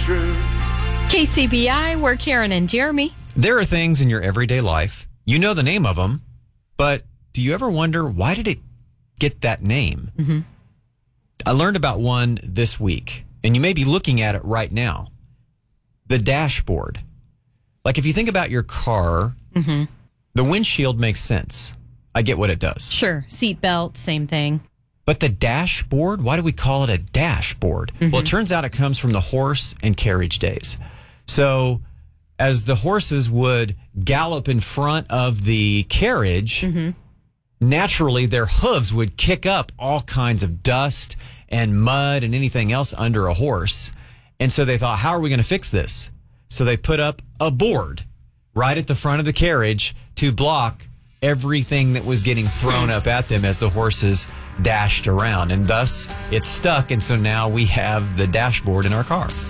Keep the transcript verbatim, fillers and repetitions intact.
true. K C B I, we're Karen and Jeremy. There are things in your everyday life, you know the name of them, but do you ever wonder, why did it get that name? Mm-hmm. I learned about one this week, and you may be looking at it right now. The dashboard. Like if you think about your car, mm-hmm. the windshield makes sense. I get what it does. Sure. Seatbelt, same thing. But the dashboard, why do we call it a dashboard? Mm-hmm. Well, it turns out it comes from the horse and carriage days. So as the horses would gallop in front of the carriage, mm-hmm. naturally their hooves would kick up all kinds of dust and mud and anything else under a horse. And so they thought, how are we going to fix this? So they put up a board right at the front of the carriage to block everything that was getting thrown up at them as the horses dashed around. And thus it stuck. And so now we have the dashboard in our car.